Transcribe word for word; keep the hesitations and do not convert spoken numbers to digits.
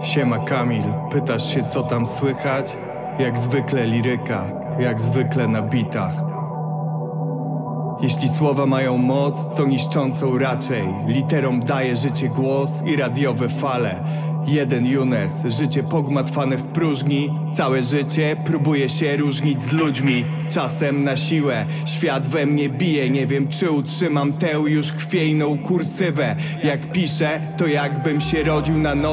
Siema Kamil, pytasz się co tam słychać? Jak zwykle liryka, jak zwykle na bitach. Jeśli słowa mają moc, to niszczącą raczej. Literom daje życie głos i radiowe fale. Jeden Younes, życie pogmatwane w próżni. Całe życie próbuje się różnić z ludźmi. Czasem na siłę, świat we mnie bije. Nie wiem czy utrzymam tę już chwiejną kursywę. Jak piszę, to jakbym się rodził na nowo.